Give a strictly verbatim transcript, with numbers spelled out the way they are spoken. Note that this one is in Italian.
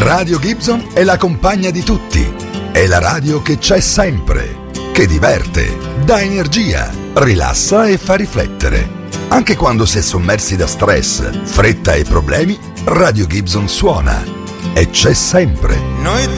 Radio Gibson è la compagna di tutti. È la radio che c'è sempre, che diverte, dà energia, rilassa e fa riflettere. Anche quando si è sommersi da stress, fretta e problemi, Radio Gibson suona e c'è sempre. Noi